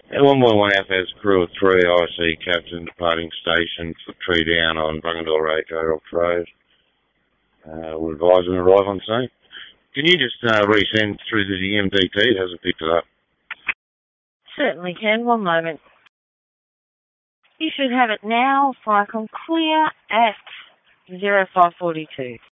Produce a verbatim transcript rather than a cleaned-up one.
L one one one Alpha's crew of three, I C captain departing station for Tree Down on Bungendore Road, J-Rocks Road. Uh, we'll advise and arrive on scene. Can you just uh, resend through to the M D T? It hasn't picked it up. Certainly can. One moment. You should have it now. Flight clear at zero five forty-two.